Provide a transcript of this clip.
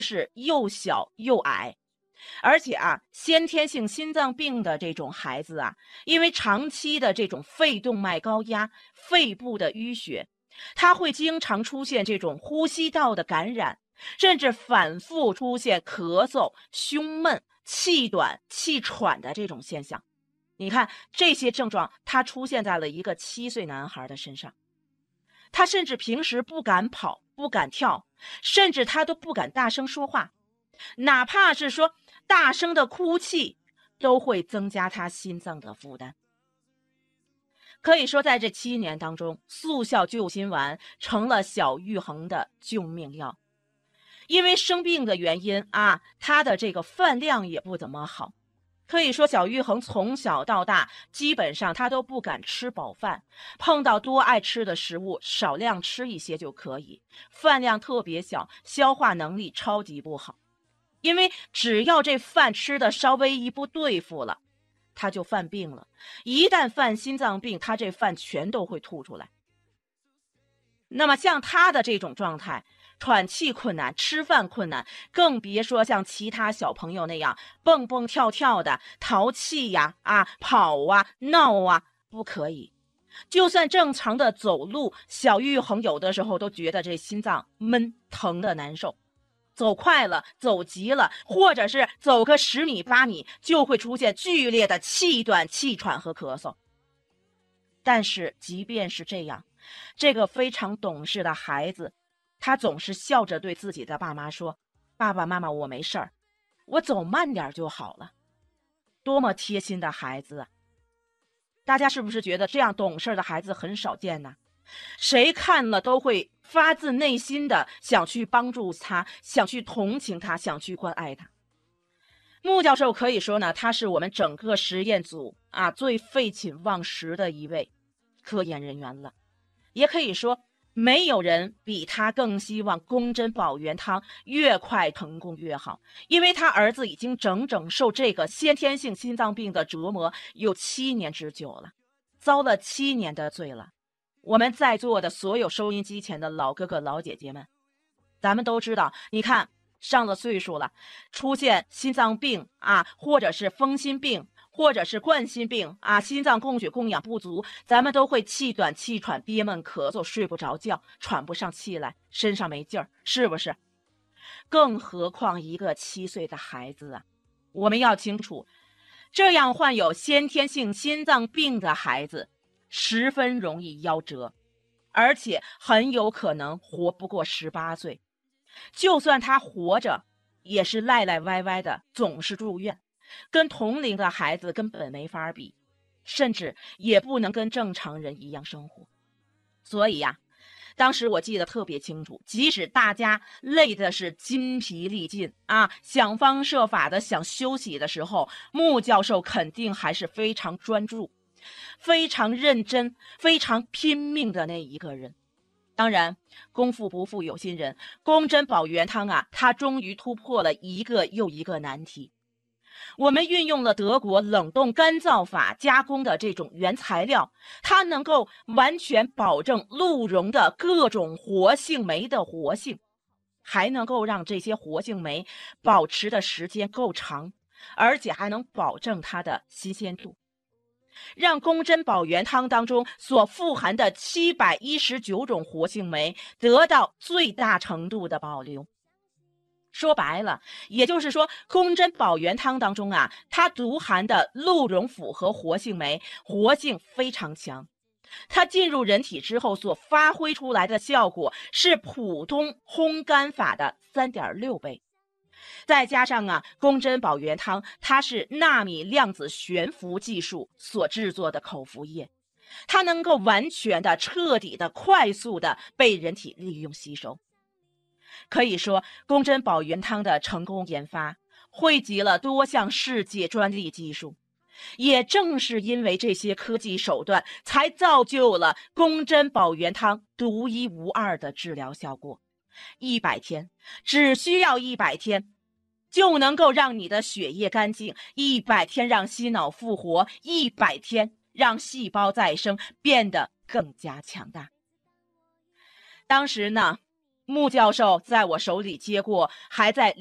是又小又矮。而且先天性心脏病的这种孩子因为长期的这种肺动脉高压、肺部的淤血，他会经常出现这种呼吸道的感染，甚至反复出现咳嗽、胸闷、气短、气喘的这种现象。你看这些症状，他出现在了一个7岁男孩的身上。他甚至平时不敢跑、不敢跳，甚至他都不敢大声说话，哪怕是说大声的哭泣，都会增加他心脏的负担。可以说在这7年当中，速效救心丸成了小玉衡的救命药。因为生病的原因他的这个饭量也不怎么好。可以说小玉衡从小到大基本上他都不敢吃饱饭，碰到多爱吃的食物少量吃一些就可以，饭量特别小，消化能力超级不好。因为只要这饭吃的稍微一不对付了，他就犯病了，一旦犯心脏病，他这饭全都会吐出来。那么像他的这种状态，喘气困难，吃饭困难，更别说像其他小朋友那样蹦蹦跳跳的淘气跑闹不可以。就算正常的走路，小玉衡有的时候都觉得这心脏闷疼的难受，走快了，走急了，或者是走个10米8米，就会出现剧烈的气短、气喘和咳嗽。但是即便是这样，这个非常懂事的孩子，他总是笑着对自己的爸妈说：爸爸妈妈，我没事儿，我走慢点就好了。多么贴心的孩子大家是不是觉得这样懂事的孩子很少见呢？谁看了都会发自内心的想去帮助他，想去同情他，想去关爱他。穆教授可以说呢，他是我们整个实验组最废寝忘食的一位科研人员了。也可以说没有人比他更希望宫针保元汤越快成功越好，因为他儿子已经整整受这个先天性心脏病的折磨有7年之久了，遭了7年的罪了。我们在座的所有收音机前的老哥哥老姐姐们，咱们都知道，你看上了岁数了，出现心脏病或者是风心病，或者是冠心病心脏供血供氧不足，咱们都会气短、气喘、憋闷、咳嗽、睡不着觉、喘不上气来，身上没劲儿，是不是？更何况一个7岁的孩子我们要清楚，这样患有先天性心脏病的孩子十分容易夭折，而且很有可能活不过18岁。就算他活着，也是赖赖歪歪的，总是住院，跟同龄的孩子根本没法比，甚至也不能跟正常人一样生活。所以当时我记得特别清楚，即使大家累的是筋疲力尽想方设法的想休息的时候，穆教授肯定还是非常专注、非常认真、非常拼命的那一个人。当然，功夫不负有心人，宫针保元汤它终于突破了一个又一个难题。我们运用了德国冷冻干燥法加工的这种原材料，它能够完全保证鹿茸的各种活性酶的活性，还能够让这些活性酶保持的时间够长，而且还能保证它的新鲜度，让宫针保元汤当中所富含的719种活性酶得到最大程度的保留。说白了，也就是说，宫针保元汤当中它独含的鹿茸复合活性酶活性非常强，它进入人体之后所发挥出来的效果是普通烘干法的3.6倍。再加上宫针保元汤它是纳米量子悬浮技术所制作的口服液，它能够完全的、彻底的、快速的被人体利用吸收。可以说，宫针保元汤的成功研发汇集了多项世界专利技术，也正是因为这些科技手段，才造就了宫针保元汤独一无二的治疗效果。100天，只需要100天，就能够让你的血液干净，100天让心脑复活，100天让细胞再生，变得更加强大。当时呢， 穆教授在我手里接过还在